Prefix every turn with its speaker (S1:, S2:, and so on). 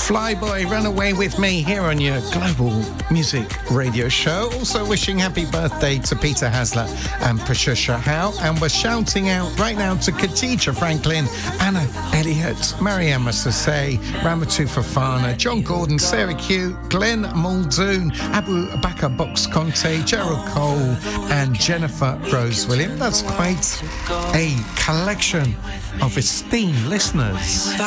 S1: Flyboy, Run Away With Me here on your Global Music Radio Show. Also wishing happy birthday to Peter Hasler and Patricia Howe. And we're shouting out right now to Khadija Franklin, Anna Elliott, Mariama Sase, Ramatu Fafana, John Gordon, Sarah Q, Glenn Muldoon, Abu Bakar Box Conte, Gerald Cole and Jennifer Rose William. That's quite a collection of esteemed listeners.